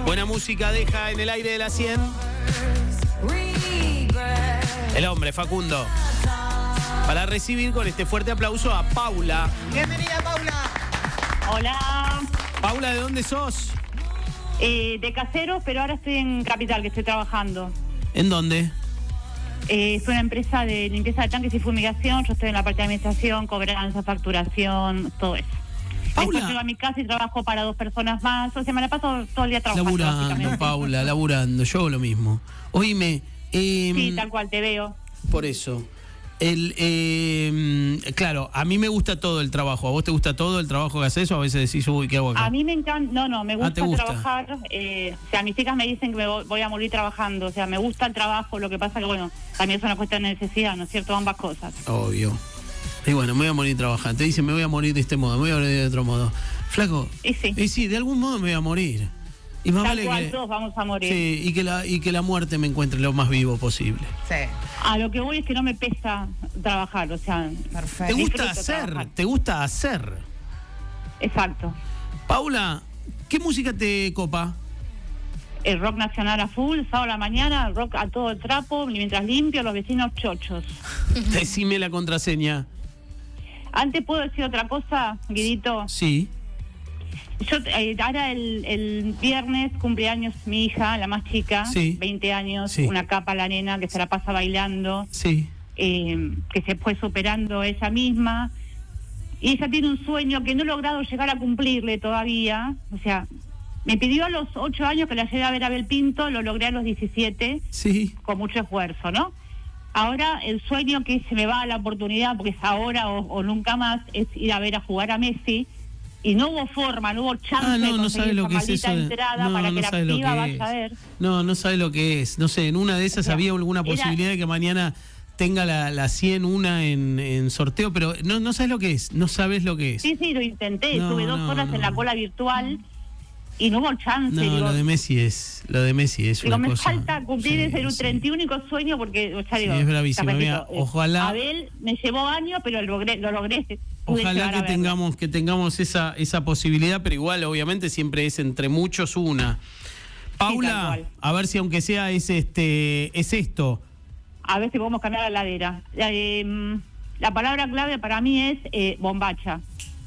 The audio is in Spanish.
Buena música deja en el aire de la 100. El hombre, Facundo. Para recibir con este fuerte aplauso a Paula. Bienvenida, Paula. Hola. Paula, ¿de dónde sos? De Caseros, pero ahora estoy en Capital, que estoy trabajando. ¿En dónde? Es una empresa de limpieza de tanques y fumigación. Yo estoy en la parte de administración, cobranza, facturación, todo eso. Paula. Después llego a mi casa y trabajo para 2 personas más. O sea, me la paso todo el día trabajando. Laburando, Paula, laburando. Yo hago lo mismo. Oíme. Sí, tal cual, te veo. Por eso. Claro, a mí me gusta todo el trabajo. ¿A vos te gusta todo el trabajo que haces o a veces decís, uy, ¿qué hago acá? A mí me encanta, no, me gusta, ¿te gusta? trabajar. O sea, mis chicas me dicen que me voy a morir trabajando. O sea, me gusta el trabajo, lo que pasa que, bueno, también es una cuestión de necesidad, ¿no es cierto? Ambas cosas. Obvio. Y bueno, me voy a morir trabajando. Te dicen, me voy a morir de este modo, me voy a morir de otro modo. Flaco. Y sí. Y sí, de algún modo me voy a morir. Y más Tal vale cual, que todos vamos a morir. sí, y que la muerte me encuentre lo más vivo posible. Sí. A lo que voy es que no me pesa trabajar, o sea... Perfecto. ¿Te gusta disfruto hacer? trabajar. ¿Te gusta hacer? Exacto. Paula, ¿qué música te copa? El rock nacional a full, sábado a la mañana, rock a todo el trapo, mientras limpio, los vecinos chochos. Decime la contraseña. Antes puedo decir otra cosa, Guidito. Sí. Yo ahora el viernes cumpleaños mi hija, la más chica, Sí. 20 años, Sí. una capa la nena que se la pasa bailando, Sí. que se fue superando ella misma. Y ella tiene un sueño que no he logrado llegar a cumplirle todavía. O sea, me pidió a los 8 años que la lleve a ver a Abel Pinto, lo logré a los 17, Sí. con mucho esfuerzo, ¿no? Ahora el sueño que se me va a la oportunidad, porque es ahora o nunca más, es ir a ver a jugar a Messi. Y no hubo forma, no hubo chance de no conseguir sabes lo esa que es maldita eso. entrada para que la sabes lo piba que vaya es. a ver. No sabes lo que es. No sé, en una de esas O sea, había alguna era- posibilidad de que mañana tenga la 100 una en sorteo, pero no sabes lo que es. No sabes lo que es. Sí, lo intenté, No, estuve 2 horas en la cola virtual y no hubo chance. No, digo, lo de Messi es digo, una me cosa. falta cumplir Sí, ese sí. 31 sueño porque, o sea, Sí, digo, es bravísimo. te Mira, repito, ojalá- Abel me llevó años, pero lo logré. Pude Ojalá llegar a verlo. que tengamos esa posibilidad, pero igual obviamente siempre es entre muchos una. Paula, tal cual. a ver si aunque sea es esto. A ver si podemos cambiar la ladera. La palabra clave para mí es bombacha.